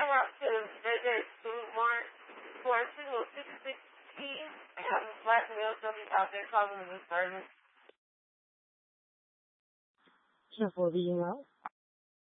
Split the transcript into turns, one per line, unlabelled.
out to visit Food Mart for 20616. I have a black male somebody out there calling me disturbance.
Just for being out.